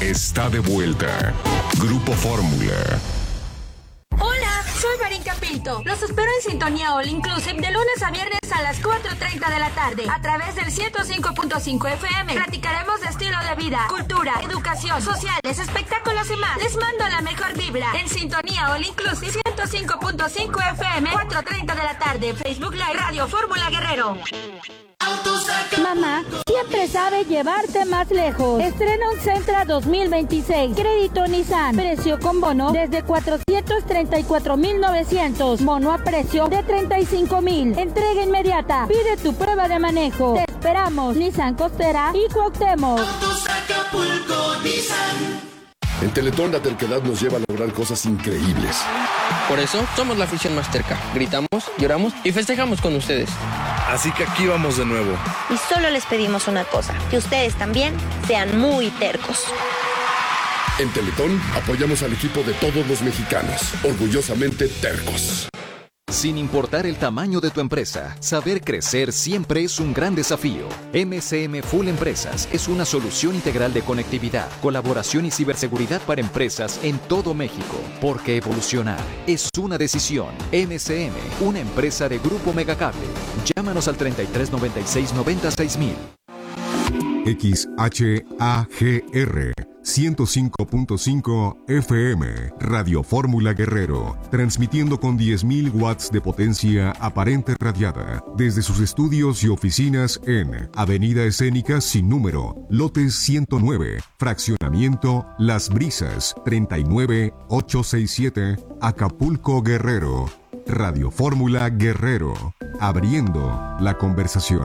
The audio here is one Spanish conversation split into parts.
está de vuelta. Grupo Fórmula. Hola, soy Marinka Pinto. Los espero en Sintonía All Inclusive de lunes a viernes a las 4:30 de la tarde a través del 105.5 FM. Platicaremos de estilo de vida, cultura, educación, sociales, espectáculos y más. Les mando la mejor vibra en Sintonía All Inclusive 105.5 FM, 4:30 de la tarde. Facebook Live Radio Fórmula Guerrero. Mamá siempre sabe llevarte más lejos. Estrena un Sentra 2026. Crédito Nissan. Precio con bono desde 434,900. Bono a precio de 35,000. Entrega inmediata. Pide tu prueba de manejo. Te esperamos. Nissan Costera y Cuauhtémoc. En Teletón la terquedad nos lleva a lograr cosas increíbles. Por eso somos la afición más terca. Gritamos, lloramos y festejamos con ustedes. Así que aquí vamos de nuevo. Y solo les pedimos una cosa, que ustedes también sean muy tercos. En Teletón apoyamos al equipo de todos los mexicanos, orgullosamente tercos. Sin importar el tamaño de tu empresa, saber crecer siempre es un gran desafío. MCM Full Empresas es una solución integral de conectividad, colaboración y ciberseguridad para empresas en todo México. Porque evolucionar es una decisión. MCM, una empresa de Grupo Megacable. Llámanos al 33 96 96 mil. XHAGR 105.5 FM, Radio Fórmula Guerrero, transmitiendo con 10.000 watts de potencia aparente radiada, desde sus estudios y oficinas en Avenida Escénica sin número, lotes 109, fraccionamiento Las Brisas, 39867, Acapulco, Guerrero. Radio Fórmula Guerrero, abriendo la conversación.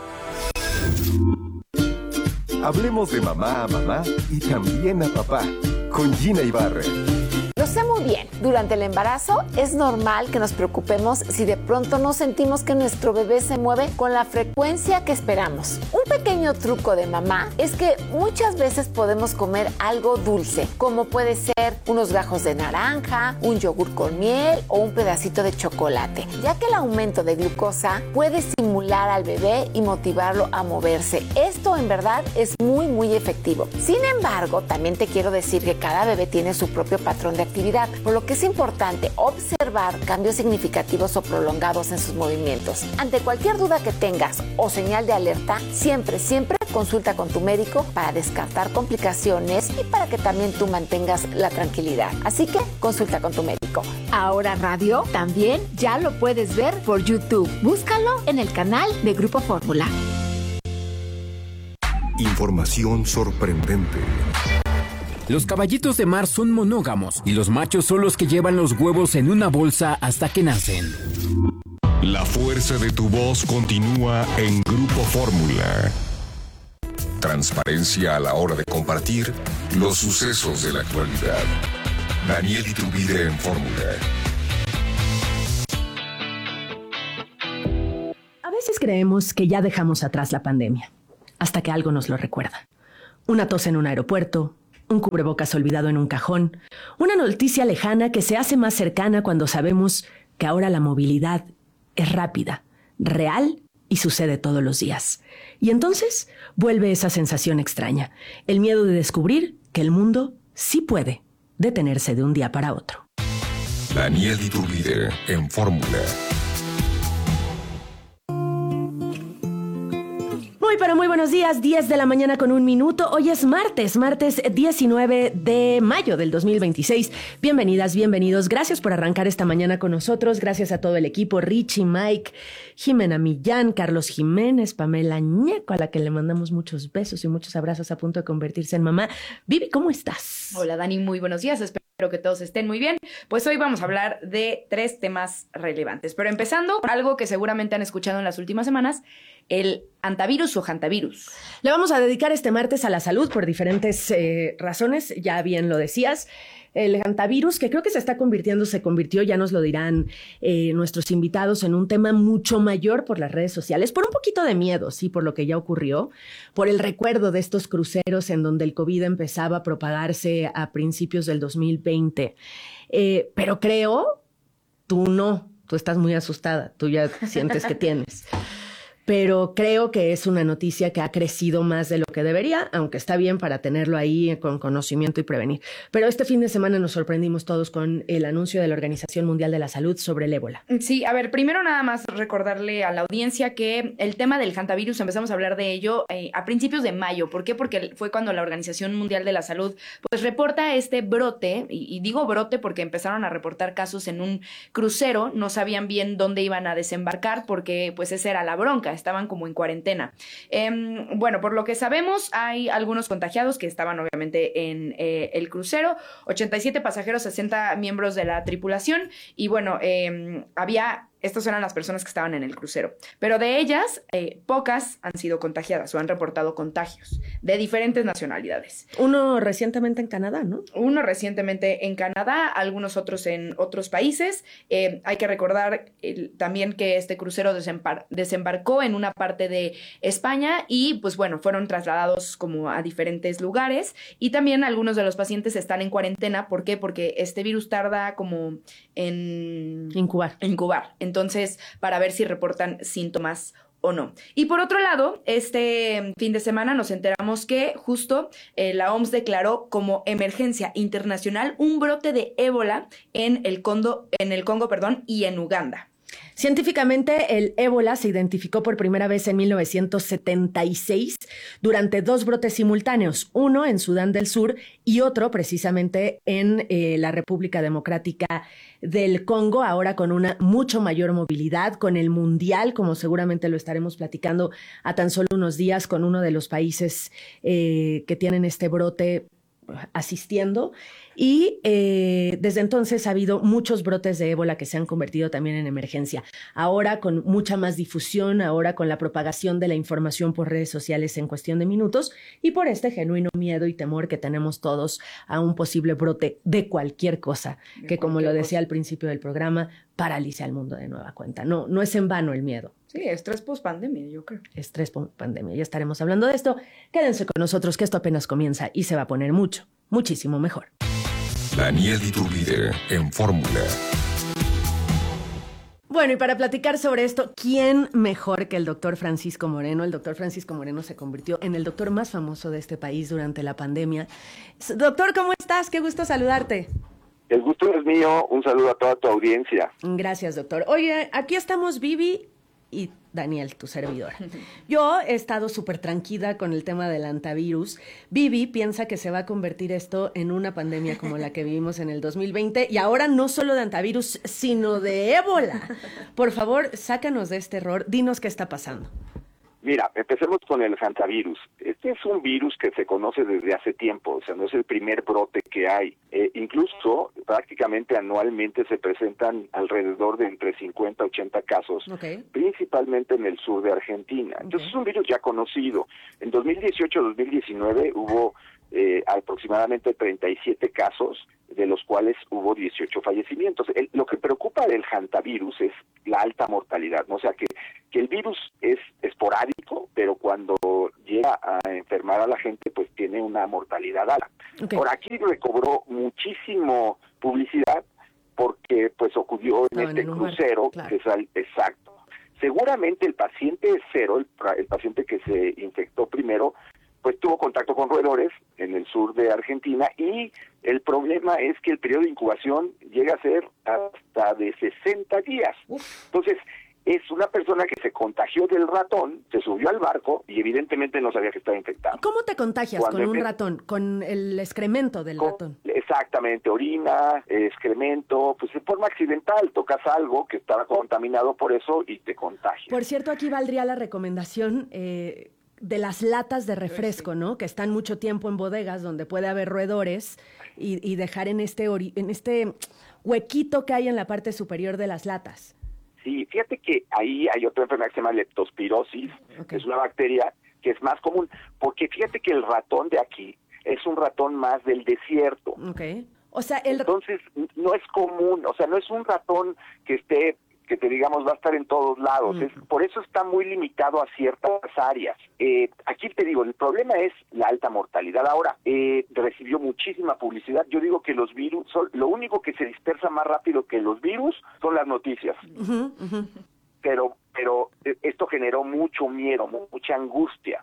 Hablemos de mamá a mamá y también a papá, con Gina Ibarra. Lo sé muy bien, durante el embarazo es normal que nos preocupemos si de pronto no sentimos que nuestro bebé se mueve con la frecuencia que esperamos. Un pequeño truco de mamá es que muchas veces podemos comer algo dulce, como puede ser unos gajos de naranja, un yogur con miel o un pedacito de chocolate, ya que el aumento de glucosa puede estimular al bebé y motivarlo a moverse. Esto en verdad es muy efectivo. Sin embargo, también te quiero decir que cada bebé tiene su propio patrón de actividad, por lo que es importante observar cambios significativos o prolongados en sus movimientos. Ante cualquier duda que tengas o señal de alerta, siempre consulta con tu médico para descartar complicaciones y para que también tú mantengas la tranquilidad. Así que consulta con tu médico. Ahora Radio también ya lo puedes ver por YouTube. Búscalo en el canal de Grupo Fórmula. Información sorprendente. Los caballitos de mar son monógamos y los machos son los que llevan los huevos en una bolsa hasta que nacen. La fuerza de tu voz continúa en Grupo Fórmula. Transparencia a la hora de compartir los sucesos de la actualidad. Daniel Iturbide en Fórmula. A veces creemos que ya dejamos atrás la pandemia, hasta que algo nos lo recuerda. Una tos en un aeropuerto, un cubrebocas olvidado en un cajón, una noticia lejana que se hace más cercana cuando sabemos que ahora la movilidad es rápida, real y sucede todos los días. Y entonces vuelve esa sensación extraña, el miedo de descubrir que el mundo sí puede detenerse de un día para otro. Daniel Iturbide en Fórmula. Muy buenos días, 10 de la mañana con 1 minuto. Hoy es martes 19 de mayo del 2026. Bienvenidas, bienvenidos. Gracias por arrancar esta mañana con nosotros. Gracias a todo el equipo, Richie, Mike, Jimena Millán, Carlos Jiménez, Pamela Ñeco, a la que le mandamos muchos besos y muchos abrazos a punto de convertirse en mamá. Vivi, ¿cómo estás? Hola, Dani, muy buenos días. Espero que todos estén muy bien. Pues hoy vamos a hablar de 3 temas relevantes. Pero empezando por algo que seguramente han escuchado en las últimas semanas, el antivirus o hantavirus. Le vamos a dedicar este martes a la salud por diferentes razones, ya bien lo decías. El hantavirus, que creo que se convirtió, ya nos lo dirán nuestros invitados, en un tema mucho mayor por las redes sociales, por un poquito de miedo, sí, por lo que ya ocurrió, por el recuerdo de estos cruceros en donde el COVID empezaba a propagarse a principios del 2020. Pero creo, tú no, tú estás muy asustada, tú ya sientes que tienes. pero creo que es una noticia que ha crecido más de lo que debería, aunque está bien para tenerlo ahí con conocimiento y prevenir. Pero este fin de semana nos sorprendimos todos con el anuncio de la Organización Mundial de la Salud sobre el ébola. Sí, a ver, primero nada más recordarle a la audiencia que el tema del hantavirus empezamos a hablar de ello a principios de mayo. ¿Por qué? Porque fue cuando la Organización Mundial de la Salud pues reporta este brote, y digo brote porque empezaron a reportar casos en un crucero, no sabían bien dónde iban a desembarcar porque pues esa era la bronca, estaban como en cuarentena. Bueno, por lo que sabemos, hay algunos contagiados que estaban obviamente en el crucero, 87 pasajeros, 60 miembros de la tripulación, y bueno, estas eran las personas que estaban en el crucero. Pero de ellas, pocas han sido contagiadas o han reportado contagios de diferentes nacionalidades. Uno recientemente en Canadá, ¿no? Uno recientemente en Canadá, algunos otros en otros países. Hay que recordar también que este crucero desembarcó en una parte de España y, pues bueno, fueron trasladados como a diferentes lugares. Y también algunos de los pacientes están en cuarentena. ¿Por qué? Porque este virus tarda como en incubar. Entonces, para ver si reportan síntomas o no. Y por otro lado, este fin de semana nos enteramos que justo la OMS declaró como emergencia internacional un brote de ébola en el Congo, y en Uganda. Científicamente, el ébola se identificó por primera vez en 1976 durante 2 brotes simultáneos, uno en Sudán del Sur y otro precisamente en la República Democrática del Congo, ahora con una mucho mayor movilidad, con el Mundial, como seguramente lo estaremos platicando a tan solo unos días, con uno de los países que tienen este brote asistiendo. Y desde entonces ha habido muchos brotes de ébola que se han convertido también en emergencia. Ahora con mucha más difusión, ahora con la propagación de la información por redes sociales en cuestión de minutos y por este genuino miedo y temor que tenemos todos a un posible brote de cualquier cosa, que como lo decía al principio del programa, paraliza al mundo de nueva cuenta. No es en vano el miedo. Sí, estrés post-pandemia, yo creo. Estrés post-pandemia. Ya estaremos hablando de esto. Quédense con nosotros que esto apenas comienza y se va a poner muchísimo mejor. Daniel Iturbide en Fórmula. Bueno, y para platicar sobre esto, ¿quién mejor que el doctor Francisco Moreno? El doctor Francisco Moreno se convirtió en el doctor más famoso de este país durante la pandemia. Doctor, ¿cómo estás? Qué gusto saludarte. El gusto es mío. Un saludo a toda tu audiencia. Gracias, doctor. Oye, aquí estamos Vivi y Daniel, tu servidora. Yo he estado súper tranquila con el tema del hantavirus. Vivi piensa que se va a convertir esto en una pandemia como la que vivimos en el 2020 y ahora no solo de hantavirus, sino de ébola. Por favor, sácanos de este error. Dinos qué está pasando. Mira, empecemos con el hantavirus. Este es un virus que se conoce desde hace tiempo, o sea, no es el primer brote que hay. Incluso, prácticamente anualmente se presentan alrededor de entre 50 a 80 casos, principalmente en el sur de Argentina. Entonces es un virus ya conocido. En 2018-2019 hubo aproximadamente 37 casos, de los cuales hubo 18 fallecimientos. Lo que preocupa del hantavirus es la alta mortalidad, ¿no? O sea, que el virus es esporádico, pero cuando llega a enfermar a la gente, pues tiene una mortalidad alta. Por aquí recobró muchísimo publicidad porque pues ocurrió en este crucero, que es exacto. Seguramente el paciente cero, el paciente que se infectó primero, pues tuvo contacto con roedores en el sur de Argentina y el problema es que el periodo de incubación llega a ser hasta de 60 días. Entonces, es una persona que se contagió del ratón, se subió al barco y evidentemente no sabía que estaba infectado. ¿Cómo te contagias con un ratón? ¿Con el excremento del ratón? Exactamente, orina, excremento, pues de forma accidental, tocas algo que estaba contaminado por eso y te contagias. Por cierto, aquí valdría la recomendación de las latas de refresco, ¿no? Que están mucho tiempo en bodegas donde puede haber roedores y dejar en este huequito que hay en la parte superior de las latas. Sí, fíjate que ahí hay otra enfermedad que se llama leptospirosis, que es una bacteria que es más común, porque fíjate que el ratón de aquí es un ratón más del desierto. O sea, entonces no es común, o sea, no es un ratón que te digamos va a estar en todos lados. Por eso está muy limitado a ciertas áreas. Aquí te digo, el problema es la alta mortalidad. Ahora, recibió muchísima publicidad. Yo digo que los virus, lo único que se dispersa más rápido que los virus son las noticias. Pero esto generó mucho miedo, mucha angustia.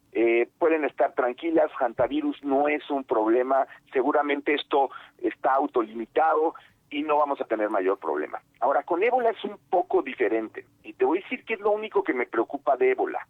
Pueden estar tranquilas, hantavirus no es un problema, seguramente esto está autolimitado y no vamos a tener mayor problema. Ahora, con ébola es un poco diferente, y te voy a decir que es lo único que me preocupa de ébola,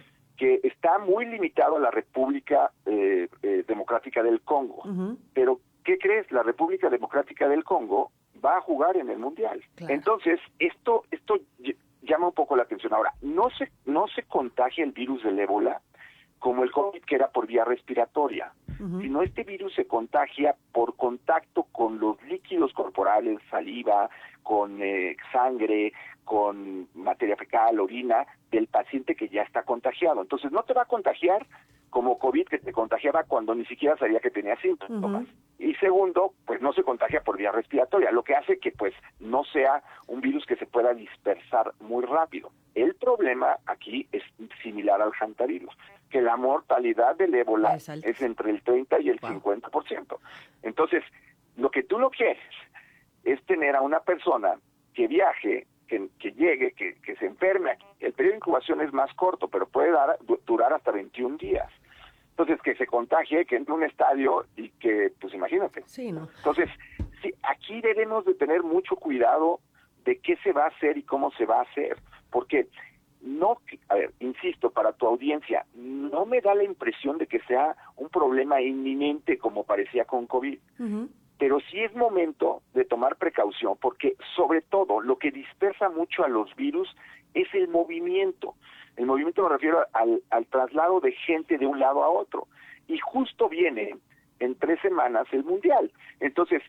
que está muy limitado a la República Democrática del Congo, pero ¿qué crees? La República Democrática del Congo va a jugar en el Mundial. Claro. Entonces, esto llama un poco la atención. Ahora, no se contagia el virus del ébola como el COVID, que era por vía respiratoria, sino este virus se contagia por contacto con los líquidos corporales, saliva, con sangre, con materia fecal, orina, del paciente que ya está contagiado. Entonces, no te va a contagiar como COVID, que te contagiaba cuando ni siquiera sabía que tenía síntomas. Y segundo, pues no se contagia por vía respiratoria, lo que hace que pues no sea un virus que se pueda dispersar muy rápido. El problema aquí es similar al hantavirus, que la mortalidad del ébola es entre el 30 y el 50%. Entonces, lo que tú no quieres es tener a una persona que viaje, que llegue, que se enferme aquí. El periodo de incubación es más corto, pero puede durar hasta 21 días. Entonces, que se contagie, que entre a un estadio y que, pues imagínate. Sí, ¿no? Entonces, sí, aquí debemos de tener mucho cuidado de qué se va a hacer y cómo se va a hacer, porque no, a ver, insisto, para tu audiencia, no me da la impresión de que sea un problema inminente como parecía con COVID. Pero sí es momento de tomar precaución, porque sobre todo lo que dispersa mucho a los virus es el movimiento. El movimiento me refiero al traslado de gente de un lado a otro. Y justo viene en 3 semanas el Mundial. Entonces,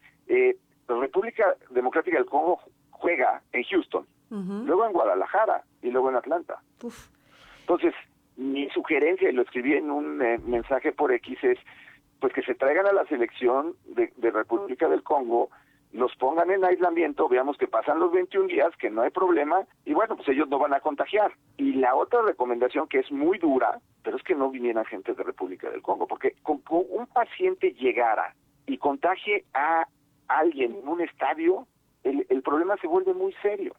la República Democrática del Congo juega en Houston, luego en Guadalajara y luego en Atlanta. Entonces, mi sugerencia, y lo escribí en un mensaje por X, es pues que se traigan a la selección de República del Congo, los pongan en aislamiento, veamos que pasan los 21 días, que no hay problema, y bueno, pues ellos no van a contagiar. Y la otra recomendación, que es muy dura, pero es que no vinieran gente de República del Congo, porque con un paciente llegara y contagie a alguien en un estadio, el problema se vuelve muy serio.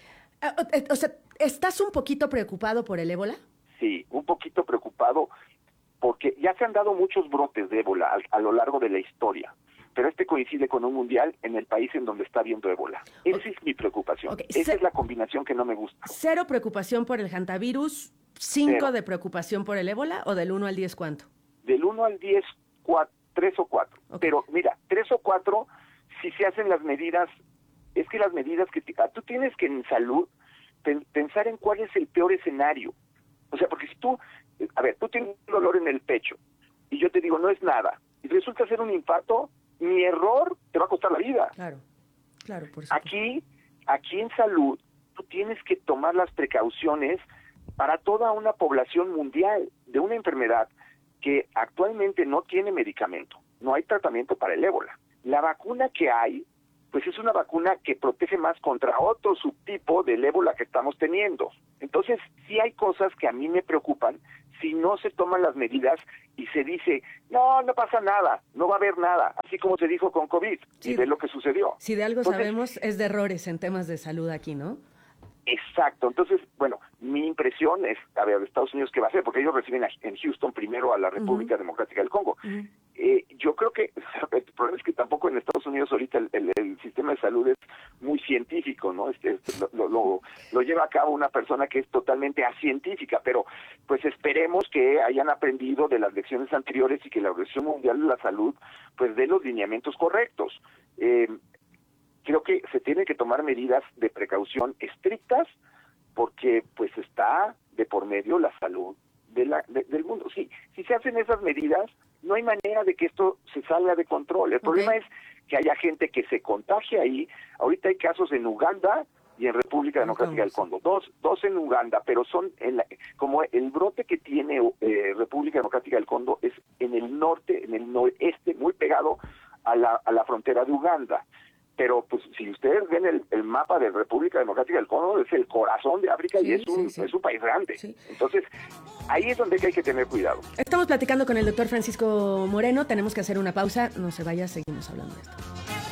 O sea, ¿estás un poquito preocupado por el ébola? Sí, un poquito preocupado, porque ya se han dado muchos brotes de ébola a lo largo de la historia, pero este coincide con un mundial en el país en donde está habiendo ébola. Esa es mi preocupación. Esa es la combinación que no me gusta. ¿Cero preocupación por el hantavirus, 5 de preocupación por el ébola, o del 1 al 10 cuánto? Del 1 al 10, 3 o 4. Pero mira, 3 o 4, si se hacen las medidas, es que las medidas que tú tienes que en salud pensar en cuál es el peor escenario. O sea, porque si tú tienes un dolor en el pecho y yo te digo, no es nada, y resulta ser un infarto, mi error te va a costar la vida. Claro, por supuesto. Aquí en salud, tú tienes que tomar las precauciones para toda una población mundial de una enfermedad que actualmente no tiene medicamento, no hay tratamiento para el ébola. La vacuna que hay, pues es una vacuna que protege más contra otro subtipo del ébola que estamos teniendo. Entonces, sí hay cosas que a mí me preocupan si no se toman las medidas y se dice, no pasa nada, no va a haber nada, así como se dijo con COVID, y de lo que sucedió. Si de algo sabemos, es de errores en temas de salud aquí, ¿no? Exacto. Entonces, bueno, mi impresión es, Estados Unidos, ¿qué va a hacer? Porque ellos reciben en Houston primero a la República Democrática del Congo. Yo creo que el problema es que tampoco en Estados Unidos ahorita el sistema de salud es muy científico, ¿no? Lo lleva a cabo una persona que es totalmente acientífica, pero pues esperemos que hayan aprendido de las lecciones anteriores y que la Organización Mundial de la Salud pues dé los lineamientos correctos. Creo que se tienen que tomar medidas de precaución estrictas porque pues está de por medio la salud del mundo. Sí, si se hacen esas medidas, no hay manera de que esto se salga de control. El problema es que haya gente que se contagie ahí. Ahorita hay casos en Uganda y en República Democrática del Congo. Dos en Uganda, pero son como el brote que tiene República Democrática del Congo es en el norte, en el noreste, muy pegado a la frontera de Uganda. Pero pues si ustedes ven el mapa de República Democrática del Congo, es el corazón de África y es un país grande. Entonces, ahí es donde hay que tener cuidado. Estamos platicando con el doctor Francisco Moreno, tenemos que hacer una pausa, no se vaya, seguimos hablando de esto.